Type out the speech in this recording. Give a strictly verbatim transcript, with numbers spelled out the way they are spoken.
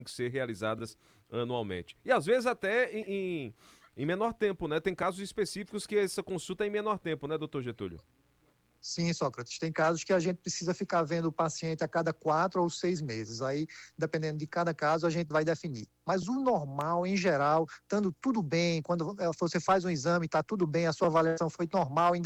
que ser realizadas anualmente. E às vezes até em, em, em menor tempo, né? Tem casos específicos que essa consulta é em menor tempo, né, doutor Getúlio? Sim, Sócrates, tem casos que a gente precisa ficar vendo o paciente a cada quatro ou seis meses. Aí, dependendo de cada caso, a gente vai definir. Mas o normal, em geral, estando tudo bem, quando eh, você faz um exame, está tudo bem, a sua avaliação foi normal,